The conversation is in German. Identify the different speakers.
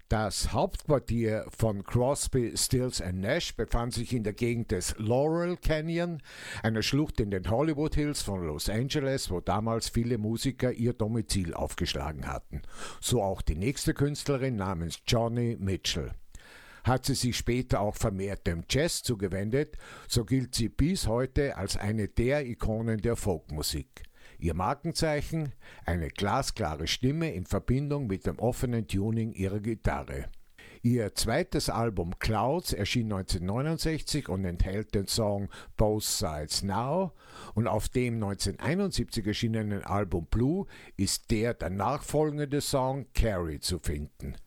Speaker 1: Das Hauptquartier von Crosby, Stills Nash befand sich in der Gegend des Laurel Canyon, einer Schlucht in den Hollywood Hills von Los Angeles, wo damals viele Musiker ihr Domizil aufgeschlagen hatten. So auch die nächste Künstlerin namens Joni Mitchell. Hat sie sich später auch vermehrt dem Jazz zugewendet, so gilt sie bis heute als eine der Ikonen der Folkmusik. Ihr Markenzeichen? Eine glasklare Stimme in Verbindung mit dem offenen Tuning ihrer Gitarre. Ihr zweites Album Clouds erschien 1969 und enthält den Song Both Sides Now, und auf dem 1971 erschienenen Album Blue ist der nachfolgende Song Carrie zu finden.